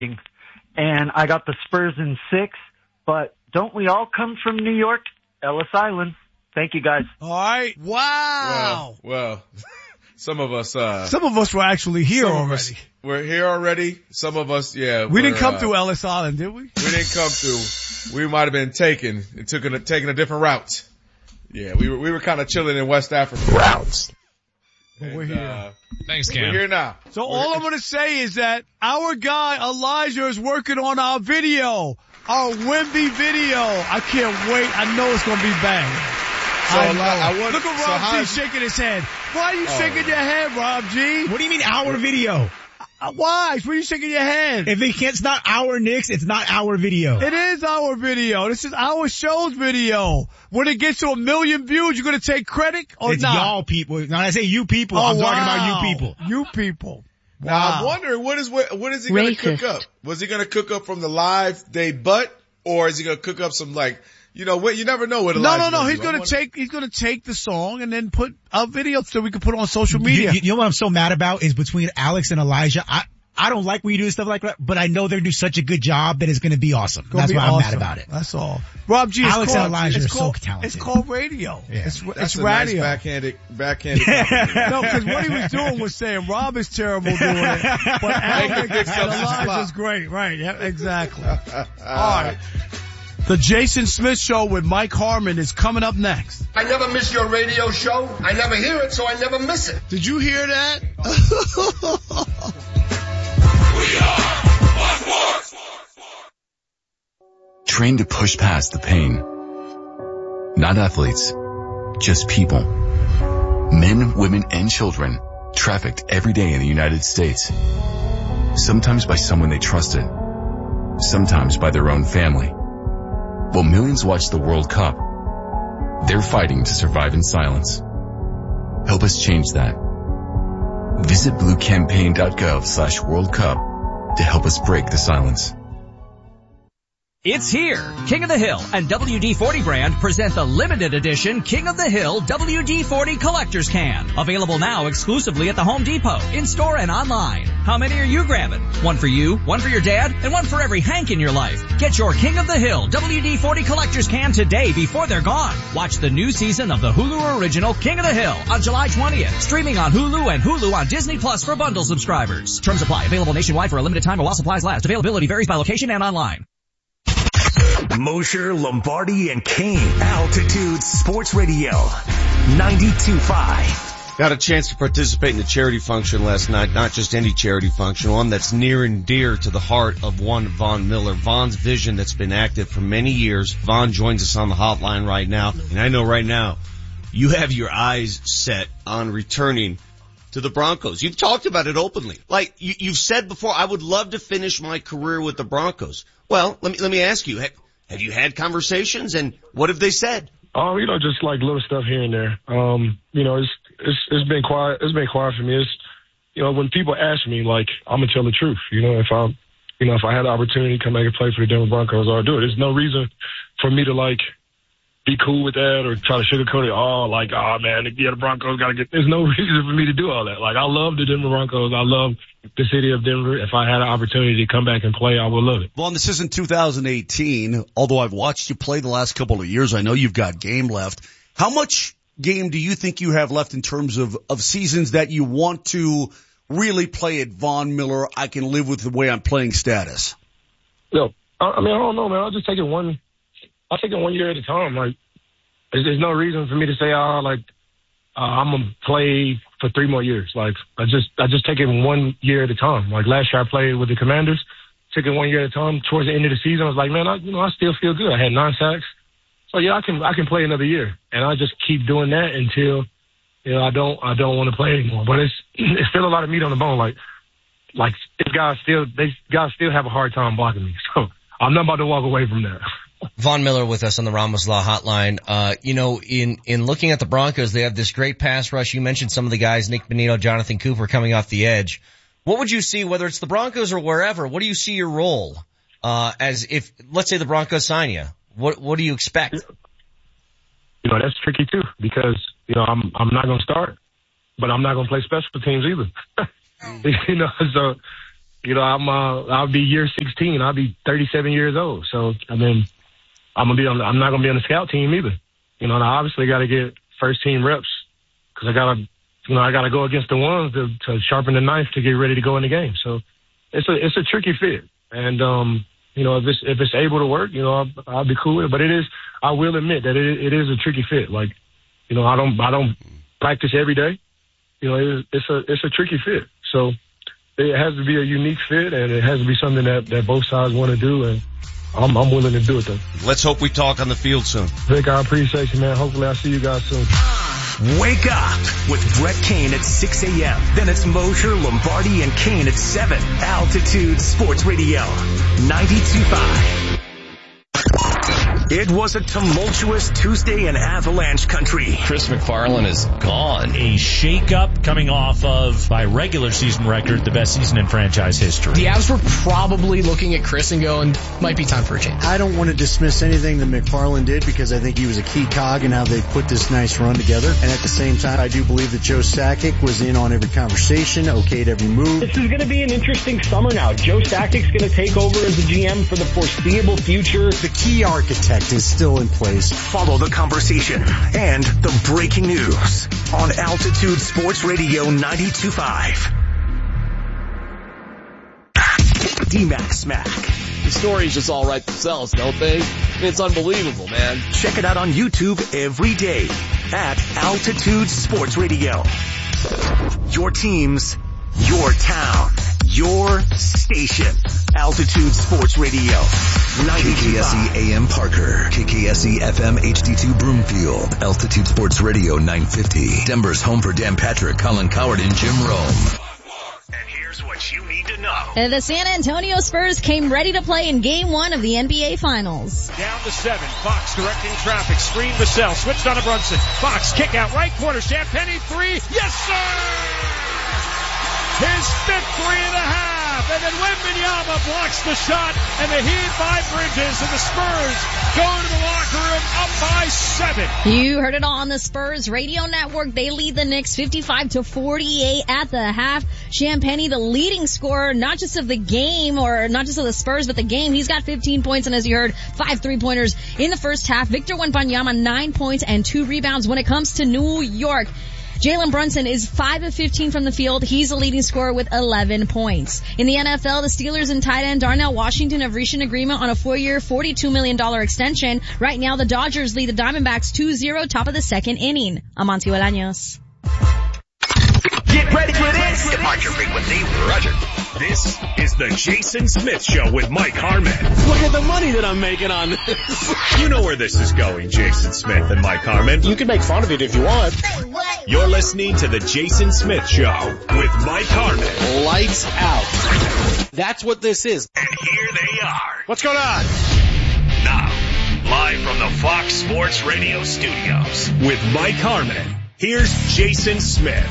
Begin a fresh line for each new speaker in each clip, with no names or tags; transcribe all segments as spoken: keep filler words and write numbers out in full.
and I got the Spurs in six, but don't we all come from New York? Ellis Island. Thank you, guys.
All right.
Wow.
Well, well some of us, uh,
some of us were actually here already.
Us, we're here already. Some of us, yeah.
We didn't come
uh,
through Ellis Island, did we?
We didn't come through. We might have been taken and took a, taking a different route. Yeah, we were, we were kind of chilling in West Africa.
Routes.
And, we're here. Uh,
Thanks, Cam.
We're here now.
So
we're
all
here.
I'm going to say is that our guy, Elijah, is working on our video, our Wemby video. I can't wait. I know it's going to be bang.
So
I know.
I want,
Look at
so
Rob
how,
G shaking his head. Why are you
oh.
shaking your head, Rob G?
What do you mean our video?
Uh, why? Why are you shaking your head?
If it can't, it's not our Knicks, it's not our video.
It is our video. This is our show's video. When it gets to a million views, you're going to take credit or
it's
not?
It's y'all people. When I say you people,
oh,
I'm
wow.
talking about you people.
You people.
Now
wow.
I'm wondering, what is what, what is he going to cook up? Was he going to cook up from the live day butt, or is he going to cook up some, like, you know, what, you never know what
No, no, no. He's
do.
going to take, he's going to take the song and then put a video so we can put it on social media.
You, you know what I'm so mad about is between Alex and Elijah, I, I don't like when you do stuff like that, but I know they're do such a good job that it's going to be awesome.
Gonna
That's
be
why
awesome.
I'm mad about it.
That's all. Rob G, it's
Alex
called,
and Elijah
it's
are
called,
so talented.
It's called radio.
Yeah.
It's,
That's
it's
a
radio.
Nice backhanded, backhanded.
No, because what he was doing was saying Rob is terrible doing it, but Alex and Elijah's great. Right. Yeah, exactly. All right. The Jason Smith Show with Mike Harmon is coming up next.
I never miss your radio show. I never hear it, so I never miss it.
Did you hear that?
We are one Trained to push past the pain. Not athletes, just people. Men, women, and children trafficked every day in the United States. Sometimes by someone they trusted. Sometimes by their own family. While millions watch the World Cup, they're fighting to survive in silence. Help us change that. Visit bluecampaign.gov slash World Cup to help us break the silence.
It's here. King of the Hill and W D forty brand present the limited edition King of the Hill W D forty Collector's Can. Available now exclusively at the Home Depot, in-store and online. How many are you grabbing? One for you, one for your dad, and one for every Hank in your life. Get your King of the Hill W D forty Collector's Can today before they're gone. Watch the new season of the Hulu original King of the Hill on July twentieth. Streaming on Hulu and Hulu on Disney Plus for bundle subscribers. Terms apply. Available nationwide for a limited time while supplies last. Availability varies by location and online.
Mosher, Lombardi, and Kane. Altitude Sports Radio. ninety-two point five.
Got a chance to participate in the charity function last night. Not just any charity function, one that's near and dear to the heart of one Von Miller. Von's vision that's been active for many years. Von joins us on the hotline right now. And I know right now you have your eyes set on returning to the Broncos. You've talked about it openly. Like you, you've said before, I would love to finish my career with the Broncos. Well, let me, let me ask you, have, have you had conversations and what have they said?
Oh, you know, just like little stuff here and there. Um, you know, it's, it's, it's been quiet. It's been quiet for me. It's, you know, when people ask me, like, I'm going to tell the truth. You know, if I, you know, if I had the opportunity to come back and play for the Denver Broncos, I'll do it. There's no reason for me to like be cool with that or try to sugarcoat it. Oh, like, oh man, yeah, the Broncos got to get, there's no reason for me to do all that. Like, I love the Denver Broncos. I love the city of Denver. If I had an opportunity to come back and play, I would love it.
Well, this isn't two thousand eighteen. Although I've watched you play the last couple of years, I know you've got game left. How much game do you think you have left in terms of, of seasons that you want to really play at Von Miller? I can live with the way I'm playing status.
No, I, I mean, I don't know, man. I'll just take it one, I'll take it one year at a time. Like, there's, there's no reason for me to say, oh, like, uh, I'm going to play for three more years. Like, I just, I just take it one year at a time. Like last year I played with the Commanders, took it one year at a time. Towards the end of the season, I was like, man, I, you know, I still feel good. I had nine sacks. So yeah, I can, I can play another year. And I just keep doing that until, you know, I don't, I don't want to play anymore. But it's, it's still a lot of meat on the bone. Like, like, these guys still, they guys still have a hard time blocking me. So I'm not about to walk away from that.
Von Miller with us on the Ramos Law Hotline. Uh, you know, in, in looking at the Broncos, they have this great pass rush. You mentioned some of the guys, Nick Bonito, Jonathan Cooper coming off the edge. What would you see, whether it's the Broncos or wherever, what do you see your role, uh, as if, let's say the Broncos sign you? What, what do you expect?
You know, that's tricky too, because, you know, I'm, I'm not going to start, but I'm not going to play special teams either. You know, so, you know, I'm, uh, I'll be year sixteen. I'll be thirty-seven years old. So, I mean, I'm gonna be on, I'm not gonna be on the scout team either. You know, and I obviously got to get first team reps because I gotta, you know, I gotta go against the ones to, to sharpen the knife to get ready to go in the game. So it's a, it's a tricky fit. And, um, you know, if it's, if it's able to work, you know, I'll, I'll be cool with it. But it is, I will admit that it, it is a tricky fit. Like, you know, I don't, I don't practice every day. You know, it, it's a, it's a tricky fit. So it has to be a unique fit, and it has to be something that, that both sides want to do. And I'm, I'm willing to do it, though.
Let's hope we talk on the field soon.
Vic, I appreciate you, man. Hopefully I'll see you guys soon.
Wake up with Brett Kane at six a.m. Then it's Mosher, Lombardi, and Kane at seven. Altitude Sports Radio, ninety-two point five. It was a tumultuous Tuesday in Avalanche country.
Chris McFarland is gone. A shakeup coming off of, by regular season record, the best season in franchise history.
The Avs were probably looking at Chris and going, might be time for a change.
I don't want to dismiss anything that McFarland did because I think he was a key cog in how they put this nice run together. And at the same time, I do believe that Joe Sakic was in on every conversation, okayed every move.
This is going to be an interesting summer now. Joe Sakic's going to take over as the G M for the foreseeable future.
The key architect is still in place.
Follow the conversation and the breaking news on Altitude Sports Radio ninety-two point five. D-Mac Smack.
The stories just all write themselves, don't they? I mean, it's unbelievable, man.
Check it out on YouTube every day at Altitude Sports Radio. Your teams, your town, your station. Altitude Sports Radio.
K K S E A M Parker. K K S E F M H D two Broomfield. Altitude Sports Radio nine fifty. Denver's home for Dan Patrick, Colin Coward, and Jim Rome.
And here's what you need to know.
And the San Antonio Spurs came ready to play in game one of the N B A Finals.
Down to seven. Fox directing traffic. Screen to Sell. Switched on to Brunson. Fox kick out right corner. Champagny three. Yes, sir! His fifth three and a half. And then Wembanyama blocks the shot. And the Heat by Bridges. And the Spurs go to the locker room up by seven.
You heard it all on the Spurs radio network. They lead the Knicks fifty-five to forty-eight at the half. Champagny, the leading scorer, not just of the game or not just of the Spurs, but the game. He's got fifteen points. And as you heard, five three-pointers in the first half. Victor Wembanyama, nine points and two rebounds. When it comes to New York, Jalen Brunson is five of fifteen from the field. He's the leading scorer with eleven points. In the N F L, the Steelers and tight end Darnell Washington have reached an agreement on a four-year, forty-two million dollars extension. Right now, the Dodgers lead the Diamondbacks two zero, top of the second inning. Amancio Bolaños.
Get ready for this.
Departure frequency, Roger.
This is the Jason Smith Show with Mike Harmon.
Look at the money that I'm making on this.
You know where this is going, Jason Smith and Mike Harmon.
You can make fun of it if you want.
You're listening to the Jason Smith Show with Mike Harmon.
Lights out. That's what this is.
And here they are.
What's going on?
Now, live from the Fox Sports Radio studios with Mike Harmon. Here's Jason Smith.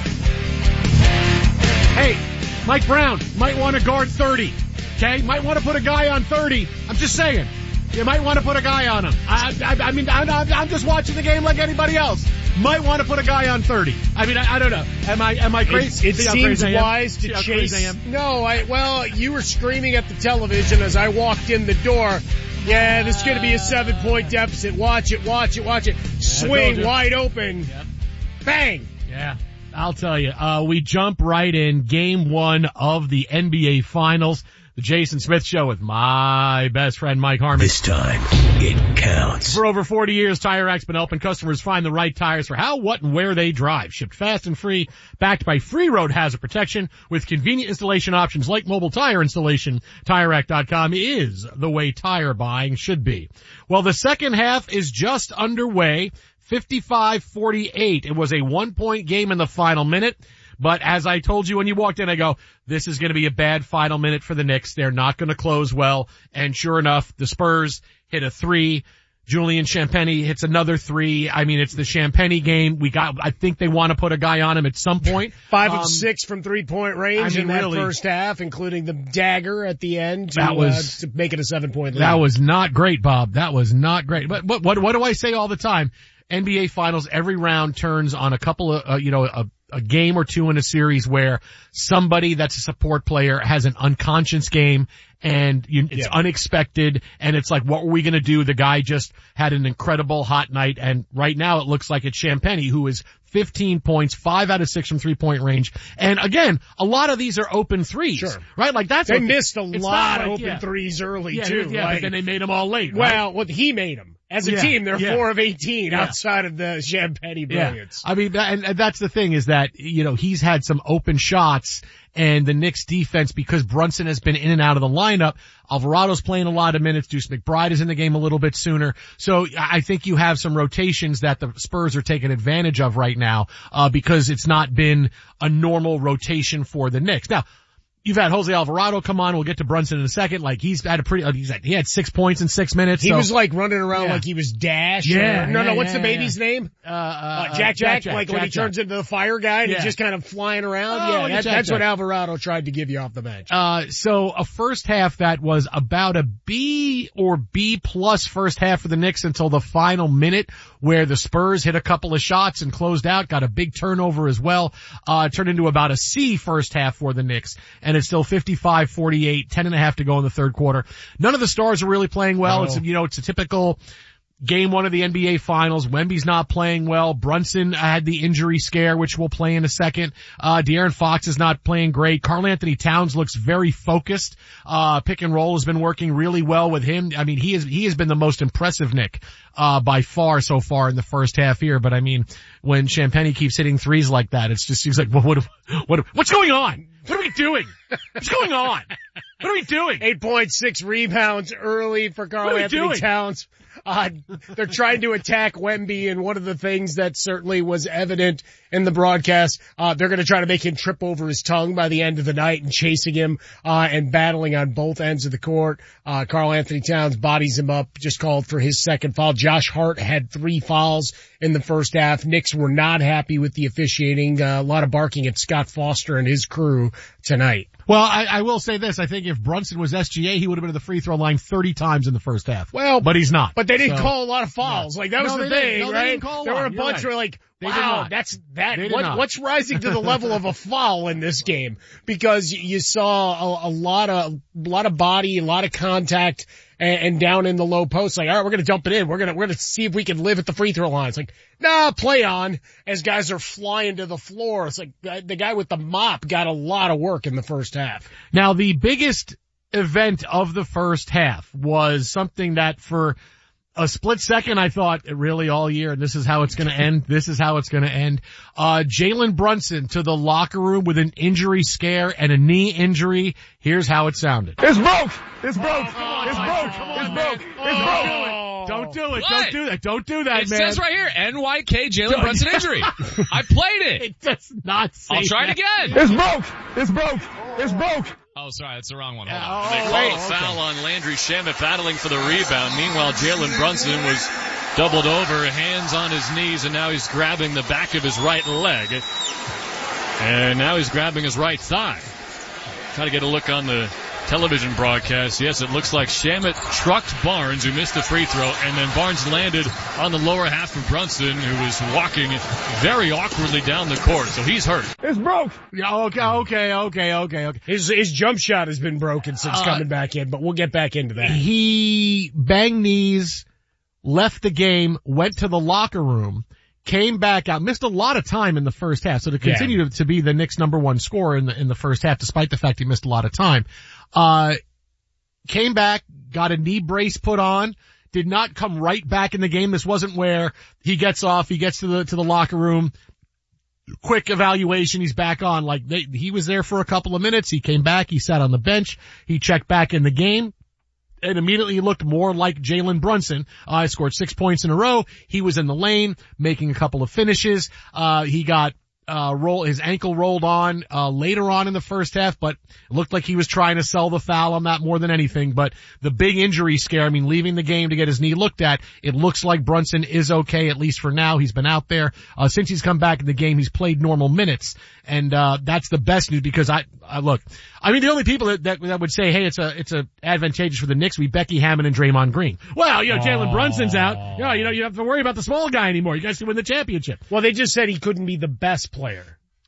Hey, Mike Brown might want to guard thirty. Okay, might want to put a guy on thirty. I'm just saying, you might want to put a guy on him. I, I, I mean, I'm, I'm just watching the game like anybody else. Might want to put a guy on thirty. I mean, I, I don't know. Am I am I crazy?
It, it seems wise to chase. No, I well, you were screaming at the television as I walked in the door. Yeah, this is going to be a seven-point deficit. Watch it, watch it, watch it. Swing wide open.
Yeah.
Bang.
Yeah. I'll tell you, uh, we jump right in game one of the N B A Finals. The Jason Smith Show with my best friend, Mike Harmon.
This time, it counts.
For over forty years, Tire Racks been helping customers find the right tires for how, what, and where they drive. Shipped fast and free, backed by free road hazard protection with convenient installation options like mobile tire installation. Tire Rack dot com is the way tire buying should be. Well, the second half is just underway. fifty-five forty-eight. It was a one-point game in the final minute. But as I told you when you walked in, I go, this is going to be a bad final minute for the Knicks. They're not going to close well. And sure enough, the Spurs hit a three. Julian Champagny hits another three. I mean, it's the Champagny game. We got, I think they want to put a guy on him at some point.
Five
um,
of six from three-point range I mean, in that really, first half, including the dagger at the end to,
that was,
uh, to make it a seven-point lead.
That was not great, Bob. That was not great. But, but what, what do I say all the time? N B A Finals, every round turns on a couple of, uh, you know, a, a game or two in a series where somebody that's a support player has an unconscious game and you, it's yeah. unexpected and it's like, what were we going to do? The guy just had an incredible hot night, and right now it looks like it's Champagnie, who is fifteen points, five out of six from three-point range. And again, a lot of these are open threes,
sure.
right? Like that's
they
what,
missed a lot of
like,
open
yeah.
threes early
yeah,
too.
Yeah,
like,
but then they made them all late. Right?
Well, well, he made them. As a
yeah,
team, they're
yeah.
four of eighteen
yeah.
outside of the Champagnie brilliance.
Yeah. I mean, and, and that's the thing is that, you know, he's had some open shots, and the Knicks defense, because Brunson has been in and out of the lineup, Alvarado's playing a lot of minutes, Deuce McBride is in the game a little bit sooner. So I think you have some rotations that the Spurs are taking advantage of right now, uh, because it's not been a normal rotation for the Knicks. Now, you've had Jose Alvarado come on. We'll get to Brunson in a second. Like he's had a pretty, uh, he's had, he had six points in six minutes.
He
so.
was like running around
yeah.
like he was Dash.
Yeah.
Or, no,
yeah,
no, what's
yeah,
the baby's
yeah.
name?
Uh, uh, uh,
Jack, Jack
Jack Jack.
Like
Jack,
when he
Jack.
turns into the fire guy and
yeah.
he's just kind of flying around.
Oh,
yeah, that,
Jack,
that's
Jack.
what Alvarado tried to give you off the bench.
Uh, so a first half that was about a B or B plus first half for the Knicks until the final minute where the Spurs hit a couple of shots and closed out, got a big turnover as well, uh, turned into about a C first half for the Knicks, and it's still fifty-five forty-eight, ten and a half to go in the third quarter. None of the stars are really playing well. No. It's, you know, it's a typical game one of the N B A Finals. Wemby's not playing well. Brunson had the injury scare, which we'll play in a second. Uh, De'Aaron Fox is not playing great. Karl Anthony Towns looks very focused. Uh, pick and roll has been working really well with him. I mean, he is, he has been the most impressive Knick, uh, by far so far in the first half here. But I mean, when Champagnie keeps hitting threes like that, it's just, he's like, well, what, what, what's going on? What are we doing? What's going on? What are we doing?
eight point six rebounds early for Karl Anthony
doing?
Towns. Uh, they're trying to attack Wemby, and one of the things that certainly was evident in the broadcast, uh, they're going to try to make him trip over his tongue by the end of the night and chasing him, uh, and battling on both ends of the court. Uh, Karl Anthony Towns bodies him up, just called for his second foul. Josh Hart had three fouls in the first half. Knicks were not happy with the officiating. Uh, a lot of barking at Scott Foster and his crew tonight.
Well, I, I will say this. I think if Brunson was S G A, he would have been at the free throw line thirty times in the first half.
Well,
but he's not.
But they didn't
so,
call a lot of fouls. Yeah. Like that was
no,
the
they
thing,
no,
right? There were a
one.
bunch
right.
where like,
they
wow, that's that. What, what's rising to the level of a foul in this game? Because you saw a, a lot of, a lot of body, a lot of contact, and, and down in the low post. Like, all right, we're gonna dump it in. We're gonna, we're gonna see if we can live at the free throw line. It's like, nah, play on. As guys are flying to the floor, it's like the guy with the mop got a lot of work in the first half.
Now, the biggest event of the first half was something that for a split second I thought really all year, and this is how it's going to end. This is how it's going to end. Uh, Jalen Brunson to the locker room with an injury scare and a knee injury. Here's how it sounded.
It's broke. It's broke.
Oh,
it's broke.
on,
it's
man.
broke.
Oh,
it's broke.
Don't do it.
What?
Don't do that. Don't do that,
it
man.
It says right here, N Y K Jalen Brunson injury. I played it.
It does not say
I'll try
that.
it again.
It's broke. It's broke. It's broke.
Oh, sorry, that's the wrong one. Hold
Yeah,
on.
oh,
They called
wait,
a foul
okay.
on Landry Shamet battling for the rebound. Meanwhile, Jalen Brunson was doubled over, hands on his knees, and now he's grabbing the back of his right leg. And now he's grabbing his right thigh. Try to get a look on the television broadcast. Yes, it looks like Shamet trucked Barnes, who missed the free throw, and then Barnes landed on the lower half of Brunson, who was walking very awkwardly down the court. So he's hurt.
It's broke.
Yeah, okay, okay, okay, okay, okay.
His his jump shot has been broken since
Uh,
coming back in, but we'll get back into that.
He banged knees, left the game, went to the locker room, came back out, missed a lot of time in the first half. So to continue yeah. to, to be the Knicks' number one scorer in the in the first half, despite the fact he missed a lot of time, uh, came back, got a knee brace put on, did not come right back in the game. This wasn't where he gets off, he gets to the to the locker room, quick evaluation, he's back on. Like they, he was there for a couple of minutes, he came back, he sat on the bench, he checked back in the game. And immediately looked more like Jalen Brunson. Uh, scored six points in a row. He was in the lane, making a couple of finishes. Uh, he got, uh, roll, his ankle rolled on, uh, later on in the first half, but it looked like he was trying to sell the foul on that more than anything. But the big injury scare, I mean, leaving the game to get his knee looked at, it looks like Brunson is okay, at least for now. He's been out there. Uh, since he's come back in the game, he's played normal minutes. And, uh, that's the best news because I, I look, I mean, the only people that, that, that would say, hey, it's a, it's a advantageous for the Knicks would be Becky Hammond and Draymond Green. Well, you know, Jalen Brunson's out. You know, you know, you don't have to worry about the small guy anymore. You guys can win the championship.
Well, they just said he couldn't be the best player.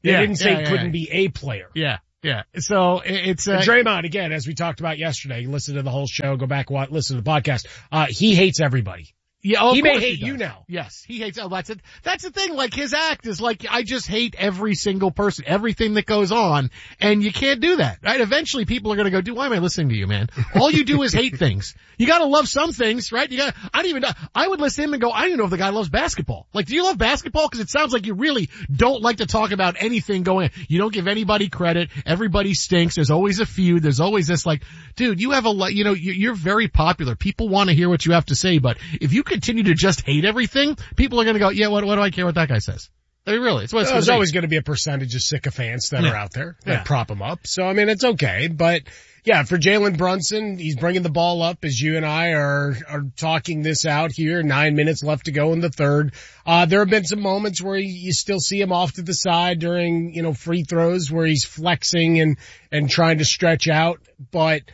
They
Yeah,
didn't say
yeah, yeah,
couldn't
yeah.
be a player.
Yeah, yeah. So it- it's uh,
And Draymond, again, as we talked about yesterday, listen to the whole show, go back, watch, listen to the podcast. Uh, he hates everybody.
Yeah, oh, of
he may
course
hate
does.
you now.
Yes, he hates. Oh, that's it. That's the thing. Like his act is like, I just hate every single person, everything that goes on, and you can't do that, right? Eventually, people are going to go, "Dude, why am I listening to you, man? All you do is hate things. You got to love some things, right? You got. I don't even. know. I would listen to him and go, I don't even know if the guy loves basketball. Like, do you love basketball? Because it sounds like you really don't like to talk about anything going. You don't give anybody credit. Everybody stinks. There's always a feud. There's always this. Like, dude, you have a. lo- You know, you- you're very popular. People want to hear what you have to say, but if you continue to just hate everything, people are going to go, yeah, what, what do I care what that guy says? I mean, really, it's what it's
There's
gonna be.
always going to be a percentage of sycophants that
Yeah.
are out there that
Yeah.
prop him up. So, I mean, it's okay. But, yeah, for Jalen Brunson, he's bringing the ball up as you and I are, are talking this out here. Nine minutes left to go in the third. Uh, there have been some moments where you still see him off to the side during, you know, free throws where he's flexing and, and trying to stretch out. But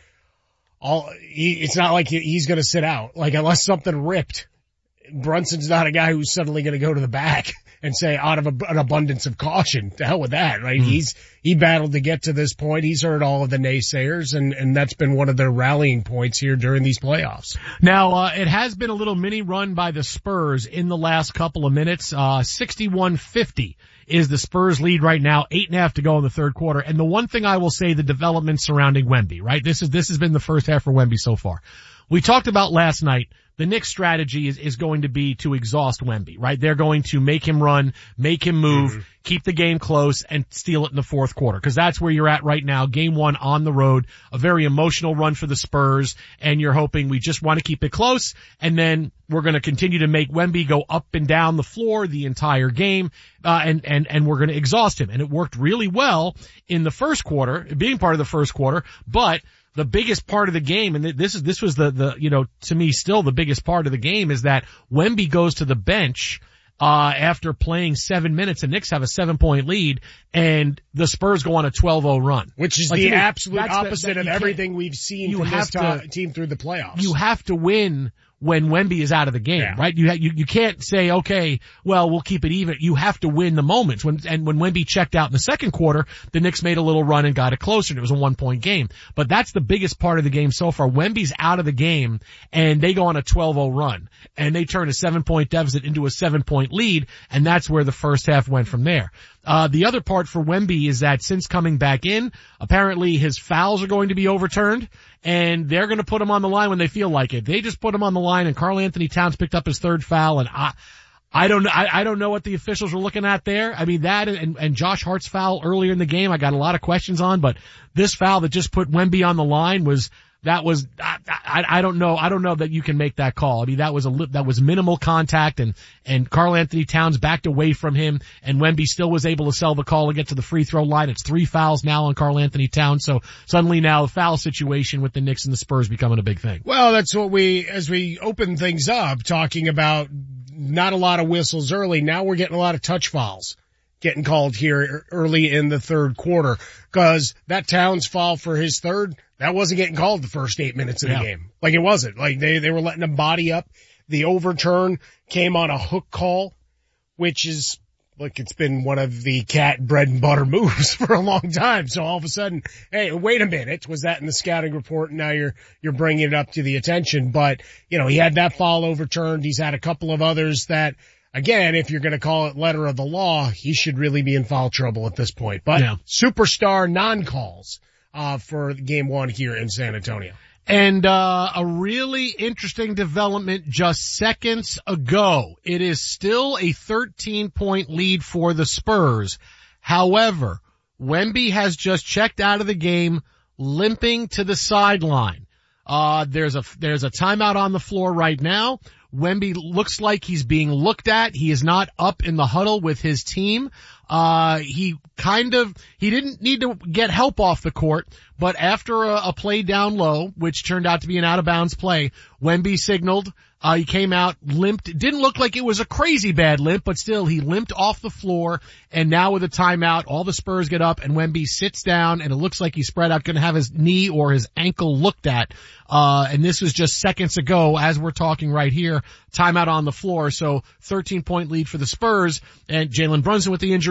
all, he, it's not like he, he's going to sit out. Like, unless something ripped. Brunson's not a guy who's suddenly going to go to the back and say out of a, an abundance of caution. To hell with that, right? Mm. He's, he battled to get to this point. He's heard all of the naysayers and, and that's been one of their rallying points here during these playoffs.
Now, uh, it has been a little mini run by the Spurs in the last couple of minutes. Uh, sixty-one fifty is the Spurs lead right now, eight and a half to go in the third quarter. And the one thing I will say, the development surrounding Wemby, right? This is, this has been the first half for Wemby so far. We talked about last night. The Knicks' strategy is, is going to be to exhaust Wemby, right? They're going to make him run, make him move, mm-hmm. keep the game close, and steal it in the fourth quarter. Because that's where you're at right now. Game one on the road, a very emotional run for the Spurs, and you're hoping we just want to keep it close, and then we're going to continue to make Wemby go up and down the floor the entire game, uh, and, and, and we're going to exhaust him. And it worked really well in the first quarter, being part of the first quarter, but the biggest part of the game, and this is, this was the, the, you know, to me still the biggest part of the game is that Wemby goes to the bench, uh, after playing seven minutes. The Knicks have a seven point lead and the Spurs go on a twelve oh run.
Which is
like,
the
dude,
absolute opposite the, of everything we've seen from this to, team through the playoffs.
You have to win when Wemby is out of the game, yeah. right? You, you, you can't say, okay, well, we'll keep it even. You have to win the moments. When, and when Wemby checked out in the second quarter, the Knicks made a little run and got it closer. It was a one point game. But that's the biggest part of the game so far. Wemby's out of the game and they go on a twelve oh run and they turn a seven point deficit into a seven point lead. And that's where the first half went from there. Uh, the other part for Wemby is that since coming back in, apparently his fouls are going to be overturned and they're going to put him on the line when they feel like it. They just put him on the line and Karl Anthony Towns picked up his third foul and I, I don't know, I, I don't know what the officials were looking at there. I mean that and, and Josh Hart's foul earlier in the game I got a lot of questions on, but this foul that just put Wemby on the line was, that was, I, I, I don't know, I don't know that you can make that call. I mean, that was a, that was minimal contact and, and Karl Anthony Towns backed away from him and Wemby still was able to sell the call to get to the free throw line. It's three fouls now on Karl Anthony Towns. So suddenly now the foul situation with the Knicks and the Spurs becoming a big thing.
Well, that's what we, as we open things up, talking about not a lot of whistles early. Now we're getting a lot of touch fouls getting called here early in the third quarter because that Towns foul for his third, that wasn't getting called the first eight minutes of the yeah. game. Like it wasn't. Like they, they were letting him body up. The overturn came on a hook call, which is like it's been one of the cat bread and butter moves for a long time. So all of a sudden, hey, wait a minute. Was that in the scouting report? Now you're, you're bringing it up to the attention. But, you know, he had that foul overturned. He's had a couple of others that, again, if you're going to call it letter of the law, he should really be in foul trouble at this point. But yeah. superstar non-calls uh for game one here in San Antonio.
And uh a really interesting development just seconds ago. It is still a thirteen point lead for the Spurs. However, Wemby has just checked out of the game, limping to the sideline. Uh there's a there's a timeout on the floor right now. Wemby looks like he's being looked at. He is not up in the huddle with his team. Uh, he kind of, he didn't need to get help off the court, but after a, a play down low, which turned out to be an out of bounds play, Wemby signaled, uh, he came out, limped. It didn't look like it was a crazy bad limp, but still he limped off the floor. And now with a timeout, all the Spurs get up and Wemby sits down and it looks like he's spread out, going to have his knee or his ankle looked at. Uh, and this was just seconds ago as we're talking right here, timeout on the floor. So thirteen point lead for the Spurs and Jalen Brunson with the injury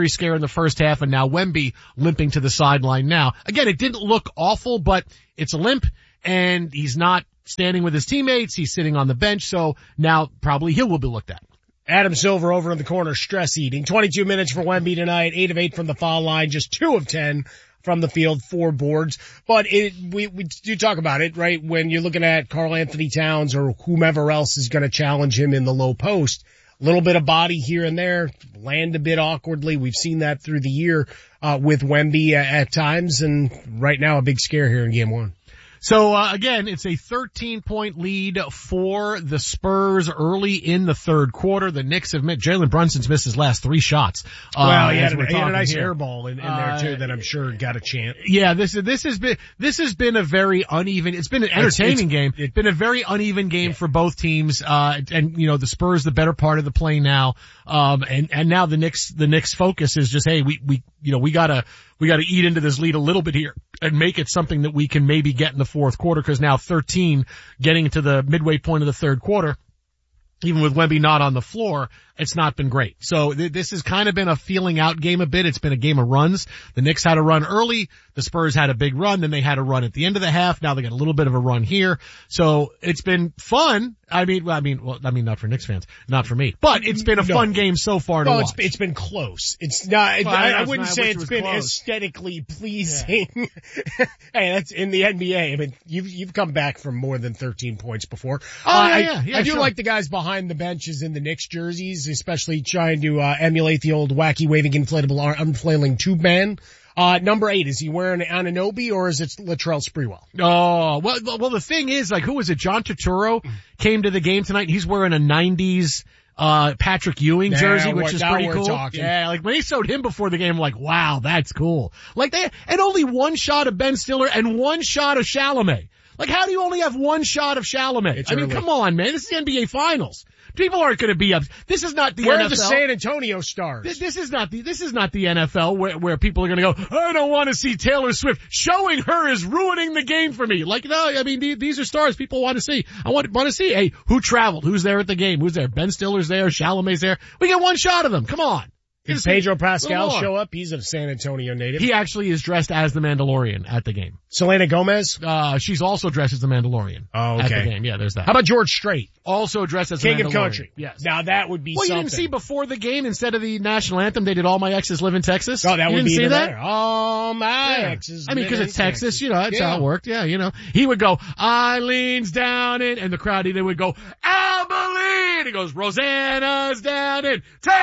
very scare in the first half, and now Wemby limping to the sideline now. Again, it didn't look awful, but it's a limp, and he's not standing with his teammates. He's sitting on the bench, so now probably he will be looked at.
Adam Silver over in the corner, stress eating. twenty-two minutes for Wemby tonight, eight of eight from the foul line, just two of ten from the field, four boards. But it, we, we do talk about it, right? When you're looking at Karl Anthony Towns or whomever else is going to challenge him in the low post, a little bit of body here and there, land a bit awkwardly. We've seen that through the year, uh, with Wemby at, at times, and right now a big scare here in game one.
So, uh, again, it's a thirteen point lead for the Spurs early in the third quarter. The Knicks have missed, Jalen Brunson's missed his last three shots. Uh,
well, he had, a, he had a nice
here.
air ball in, in there too that I'm sure got a chant.
Yeah, this, this has been, this has been a very uneven, it's been an entertaining it's, it's, game. It's been a very uneven game yeah. for both teams. Uh, and, you know, the Spurs the better part of the play now. Um, and, and now the Knicks, the Knicks focus is just, hey, we, we, you know, we gotta, we gotta eat into this lead a little bit here and make it something that we can maybe get in the fourth quarter, because now thirteen getting into the midway point of the third quarter, even with Wemby not on the floor, it's not been great. So th- this has kind of been a feeling out game a bit. It's been a game of runs. The Knicks had a run early. The Spurs had a big run. Then they had a run at the end of the half. Now they got a little bit of a run here. So it's been fun. I mean, well, I mean, well, I mean, not for Knicks fans, not for me, but it's been a no. fun game so far to
well,
watch.
It's, it's been close. It's not,
well,
I, I,
I
wouldn't
not,
say
I
it's
it
been
close.
aesthetically pleasing. Yeah. Hey, that's in the N B A. I mean, you've, you've come back from more than thirteen points before.
Oh,
uh,
yeah,
I,
yeah, yeah,
I do
sure.
like the guys behind the benches in the Knicks jerseys, especially trying to, uh, emulate the old wacky waving inflatable arm, unflailing tube man. Uh, number eight, is he wearing Anunoby or is it Latrell Sprewell?
Oh, well, well, the thing is, like, who was it? John Turturro came to the game tonight. He's wearing a nineties, uh, Patrick Ewing
now
jersey, which is pretty cool.
Talking.
Yeah, like when they showed him before the game, I'm like, wow, that's cool. Like they, and only one shot of Ben Stiller and one shot of Chalamet. Like, how do you only have one shot of Chalamet?
It's
I mean,
early.
come on, man. This is the N B A Finals. People aren't going to be up. This is not the
Where
N F L.
are the San Antonio Stars?
This, this is not the, this is not the N F L where, where people are going to go, I don't want to see Taylor Swift. Showing her is ruining the game for me. Like, no, I mean, these are stars people want to see. I want, want to see, hey, who traveled? Who's there at the game? Who's there? Ben Stiller's there. Chalamet's there. We get one shot of them. Come on.
Did Pedro Pascal show up? He's a San Antonio native.
He actually is dressed as the Mandalorian at the game.
Selena Gomez?
Uh, she's also dressed as the Mandalorian.
Oh, okay.
At the game. Yeah, there's that.
How about George Strait?
Also dressed as
King
the Mandalorian.
of Country.
Yes.
Now that would be
well,
something.
Well, you didn't see before the game, instead of the national anthem, they did All My Exes Live in Texas?
Oh, that
you
would
didn't
be
see that?
Better. All my
yeah.
exes
I mean, because it's Texas,
Texas,
you know, that's
yeah.
how it worked. Yeah, you know. He would go, Eileen's down in, and the crowd, they would go, Abilene! He goes, Rosanna's down in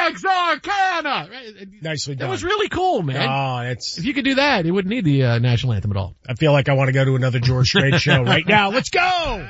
Texarkana! Right?
Nicely done.
It was really cool, man.
Oh, it's.
If you could do that, it wouldn't need the uh, national anthem at all.
I feel like I want to go to another George Strait show right now. Let's go!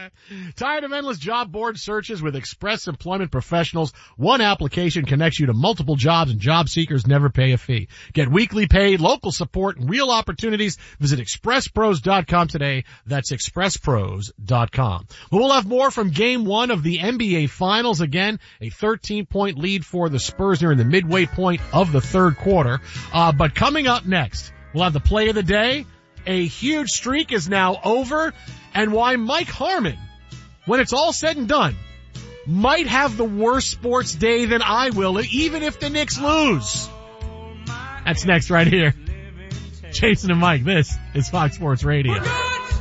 Tired of endless job board searches with Express Employment Professionals? One application connects you to multiple jobs, and job seekers never pay a fee. Get weekly pay, local support, and real opportunities. Visit express pros dot com today. That's express pros dot com. Well, we'll have more from game one of the N B A Finals. Again, a thirteen point lead for the Spurs near the midway point of the third quarter. Uh, but coming up next, we'll have the play of the day. A huge streak is now over, and why Mike Harmon, when it's all said and done, might have the worst sports day than I will, even if the Knicks lose. That's next right here. Jason and Mike, this is Fox Sports Radio.